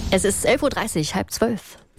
Es ist 11:30 Uhr, 11:30.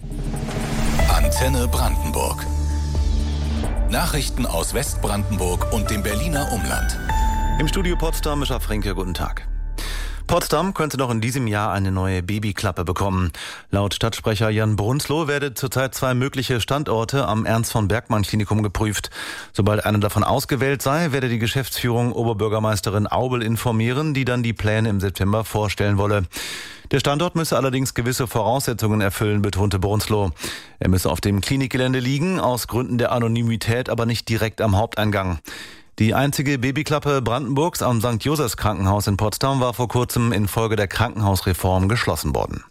Antenne Brandenburg. Nachrichten aus Westbrandenburg und dem Berliner Umland. Im Studio Potsdam, Mischa Fränke, guten Tag. Potsdam könnte noch in diesem Jahr eine neue Babyklappe bekommen. Laut Stadtsprecher Jan Brunsloh werde zurzeit 2 mögliche Standorte am Ernst-von-Bergmann-Klinikum geprüft. Sobald einer davon ausgewählt sei, werde die Geschäftsführung Oberbürgermeisterin Aubel informieren, die dann die Pläne im September vorstellen wolle. Der Standort müsse allerdings gewisse Voraussetzungen erfüllen, betonte Brunsloh. Er müsse auf dem Klinikgelände liegen, aus Gründen der Anonymität aber nicht direkt am Haupteingang. Die einzige Babyklappe Brandenburgs am St. Josephs Krankenhaus in Potsdam war vor kurzem infolge der Krankenhausreform geschlossen worden.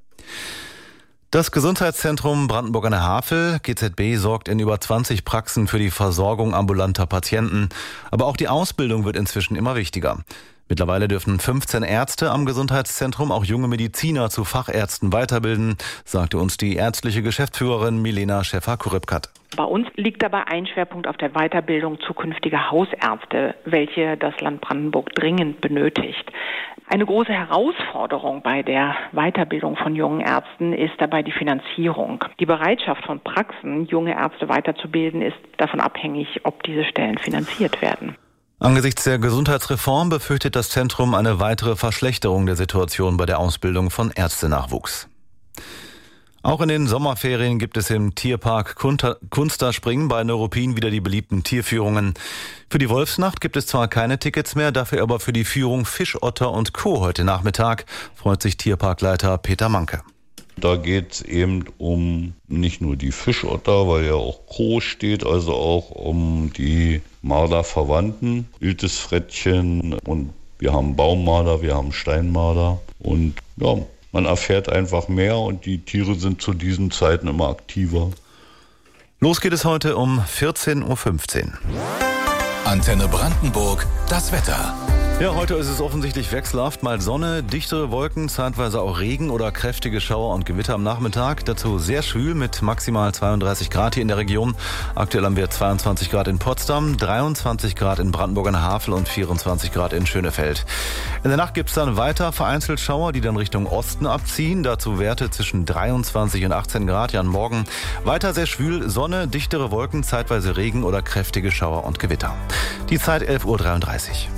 Das Gesundheitszentrum Brandenburg an der Havel, GZB, sorgt in über 20 Praxen für die Versorgung ambulanter Patienten. Aber auch die Ausbildung wird inzwischen immer wichtiger. Mittlerweile dürfen 15 Ärzte am Gesundheitszentrum auch junge Mediziner zu Fachärzten weiterbilden, sagte uns die ärztliche Geschäftsführerin Milena Schäfer-Kuripkat. Bei uns liegt dabei ein Schwerpunkt auf der Weiterbildung zukünftiger Hausärzte, welche das Land Brandenburg dringend benötigt. Eine große Herausforderung bei der Weiterbildung von jungen Ärzten ist dabei die Finanzierung. Die Bereitschaft von Praxen, junge Ärzte weiterzubilden, ist davon abhängig, ob diese Stellen finanziert werden. Angesichts der Gesundheitsreform befürchtet das Zentrum eine weitere Verschlechterung der Situation bei der Ausbildung von Ärztenachwuchs. Auch in den Sommerferien gibt es im Tierpark Kunsterspringen bei Neuruppin wieder die beliebten Tierführungen. Für die Wolfsnacht gibt es zwar keine Tickets mehr, dafür aber für die Führung Fisch, Otter und Co. heute Nachmittag, freut sich Tierparkleiter Peter Manke. Da geht es eben um nicht nur die Fischotter, weil ja auch Kro steht, also auch um die Marderverwandten, Iltisfrettchen, und wir haben Baummarder, wir haben Steinmarder und ja, man erfährt einfach mehr und die Tiere sind zu diesen Zeiten immer aktiver. Los geht es heute um 14:15 Uhr. Antenne Brandenburg, das Wetter. Ja, heute ist es offensichtlich wechselhaft. Mal Sonne, dichtere Wolken, zeitweise auch Regen oder kräftige Schauer und Gewitter am Nachmittag. Dazu sehr schwül mit maximal 32 Grad hier in der Region. Aktuell haben wir 22 Grad in Potsdam, 23 Grad in Brandenburg an der Havel und 24 Grad in Schönefeld. In der Nacht gibt es dann weiter vereinzelt Schauer, die dann Richtung Osten abziehen. Dazu Werte zwischen 23 und 18 Grad. Ja, morgen weiter sehr schwül, Sonne, dichtere Wolken, zeitweise Regen oder kräftige Schauer und Gewitter. Die Zeit 11:33 Uhr.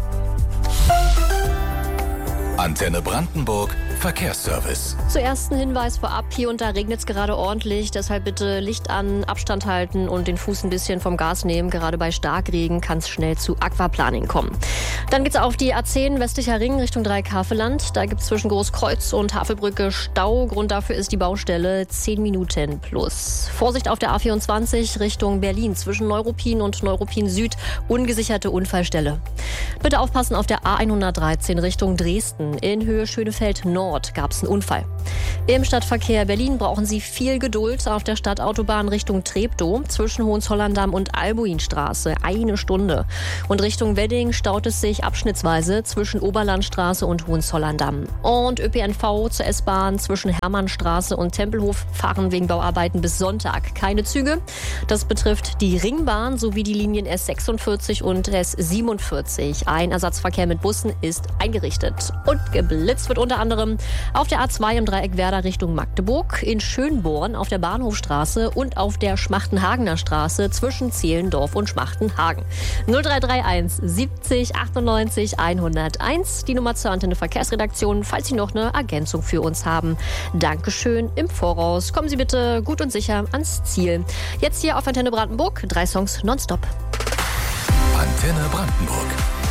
Antenne Brandenburg, Verkehrsservice. Zuerst ein Hinweis vorab, hier und da regnet es gerade ordentlich, deshalb bitte Licht an, Abstand halten und den Fuß ein bisschen vom Gas nehmen. Gerade bei Starkregen kann es schnell zu Aquaplaning kommen. Dann geht's auf die A10 westlicher Ring Richtung Dreieck-Havelland. Da gibt es zwischen Großkreuz und Havelbrücke Stau. Grund dafür ist die Baustelle, 10 Minuten plus. Vorsicht auf der A24 Richtung Berlin zwischen Neuruppin und Neuruppin Süd, ungesicherte Unfallstelle. Bitte aufpassen auf der A113 Richtung Dresden. In Höhe Schönefeld Nord gab es einen Unfall. Im Stadtverkehr Berlin brauchen Sie viel Geduld auf der Stadtautobahn Richtung Treptow zwischen Hohenzollern-Damm und Albuinstraße. 1 Stunde. Und Richtung Wedding staut es sich abschnittsweise zwischen Oberlandstraße und Hohenzollern-Damm. Und ÖPNV zur S-Bahn zwischen Hermannstraße und Tempelhof fahren wegen Bauarbeiten bis Sonntag keine Züge. Das betrifft die Ringbahn sowie die Linien S46 und S47. Ein Ersatzverkehr mit Bussen ist eingerichtet. Und geblitzt wird unter anderem auf der A2 im Dreieck Werder Richtung Magdeburg, in Schönborn auf der Bahnhofstraße und auf der Schmachtenhagener Straße zwischen Zehlendorf und Schmachtenhagen. 0331 70 98 101, die Nummer zur Antenne Verkehrsredaktion, falls Sie noch eine Ergänzung für uns haben. Dankeschön im Voraus. Kommen Sie bitte gut und sicher ans Ziel. Jetzt hier auf Antenne Brandenburg, 3 Songs nonstop. Antenne Brandenburg.